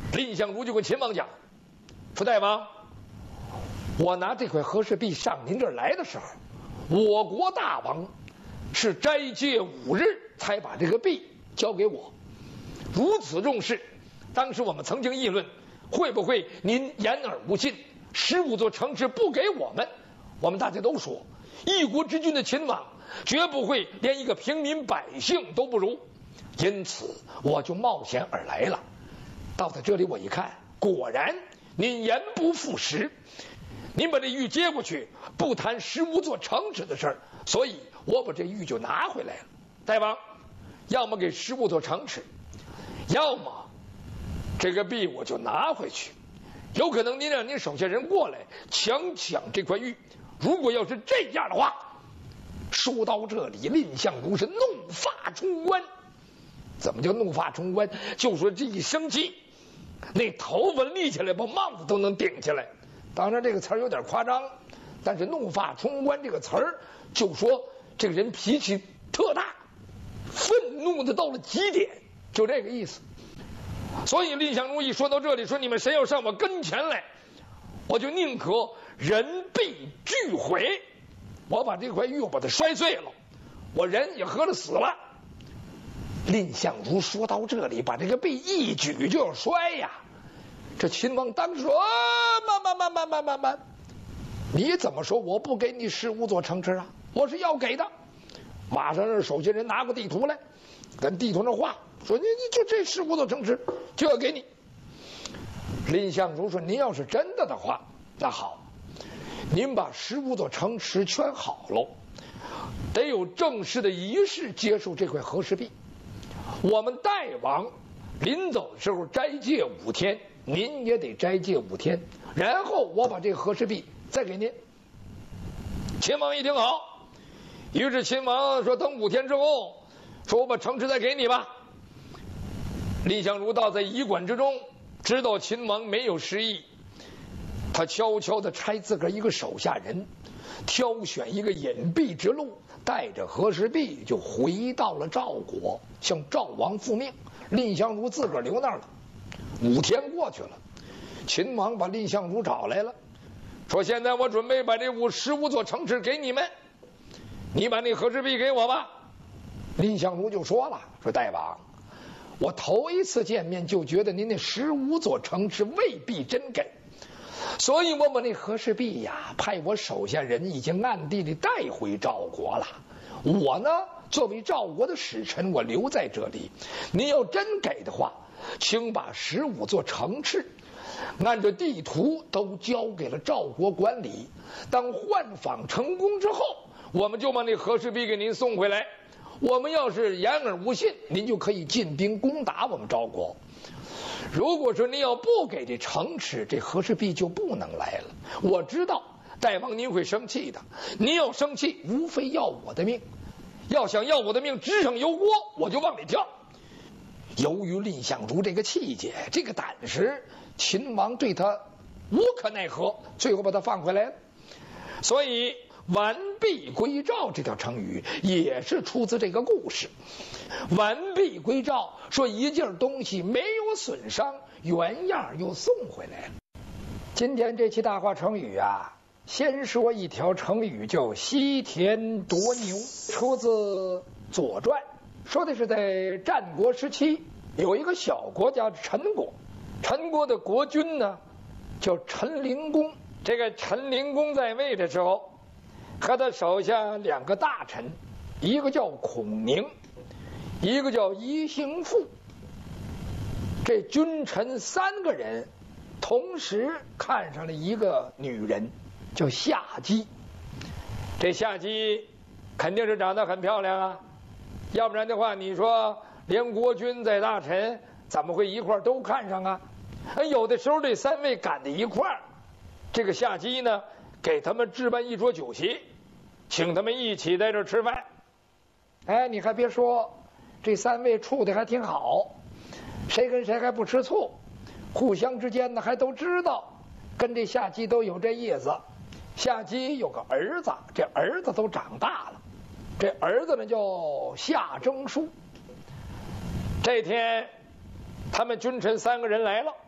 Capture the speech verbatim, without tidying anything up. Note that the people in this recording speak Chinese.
蔺相如就跟秦王讲说：“大王，我拿这块和氏璧上您这儿来的时候，我国大王是斋戒五日才把这个璧交给我，如此重视。当时我们曾经议论，会不会您言而无信，十五座城池不给我们？我们大家都说，一国之君的秦王绝不会连一个平民百姓都不如，因此我就冒险而来了。到在这里我一看，果然您言不符实，您把这玉接过去，不谈十五座城池的事儿，所以我把这玉就拿回来了。大王，要么给十五座城池，要么这个璧我就拿回去。有可能您让您手下人过来强抢这块玉，如果要是这样的话。”说到这里，蔺相如是怒发冲冠。怎么叫怒发冲冠？就说这一生气，那头发立起来，把帽子都能顶起来。当然这个词儿有点夸张，但是怒发冲冠这个词儿就说这个人脾气特大，愤怒的到了极点，就这个意思。所以蔺相如一说到这里，说你们谁要上我跟前来，我就宁可人璧俱毁，我把这块玉我把它摔碎了，我人也喝了死了。蔺相如说到这里，把这个璧一举就要摔呀。这秦王当时说：“啊，慢慢慢慢慢慢慢，你怎么说我不给你十五座城池啊？我是要给的。”马上让手下人拿过地图来，跟地图上画，说你你就这十五座城池就要给你。蔺相如说：“您要是真的的话，那好，您把十五座城池圈好喽，得有正式的仪式接受这块和氏璧。我们大王临走的时候斋戒五天，您也得斋戒五天，然后我把这和氏璧再给您。”秦王一听好，于是秦王说：“等五天之后，说我把城池再给你吧。”蔺相如倒在驿馆之中，知道秦王没有失意，他悄悄地差自个儿一个手下人，挑选一个隐蔽之路，带着和氏璧就回到了赵国，向赵王复命。蔺相如自个儿留那儿了。五天过去了，秦王把蔺相如找来了，说：“现在我准备把这五十五座城池给你们，你把那和氏璧给我吧。”蔺相如就说了：“说大王，我头一次见面就觉得您那十五座城池未必真给，所以我把那和氏璧呀，派我手下人已经暗地里带回赵国了。我呢，作为赵国的使臣，我留在这里。您要真给的话，请把十五座城池按照地图都交给了赵国管理。当换访成功之后，我们就把那和氏璧给您送回来。我们要是言而无信，您就可以进兵攻打我们赵国。如果说您要不给这城池，这和氏璧就不能来了。我知道大王您会生气的，您要生气，无非要我的命。要想要我的命，纸上油锅，我就往里跳。”由于蔺相如这个气节，这个胆识，秦王对他无可奈何，最后把他放回来了。所以完璧归赵这条成语也是出自这个故事。完璧归赵，说一件东西没有损伤，原样又送回来了。今天这期大话成语啊，先说一条成语叫西田夺牛，出自《左传》，说的是在战国时期，有一个小国家陈国，陈国的国君呢叫陈灵公。这个陈灵公在位的时候，和他手下两个大臣，一个叫孔宁，一个叫伊行父。这君臣三个人同时看上了一个女人，叫夏姬。这夏姬肯定是长得很漂亮啊，要不然的话，你说连国君在大臣怎么会一块都看上啊？有的时候这三位赶在一块儿，这个夏姬呢给他们置办一桌酒席，请他们一起在这儿吃饭。哎，你还别说，这三位处的还挺好，谁跟谁还不吃醋，互相之间呢还都知道跟这夏姬都有这意思。夏姬有个儿子，这儿子都长大了，这儿子呢叫夏征舒。这天他们君臣三个人来了，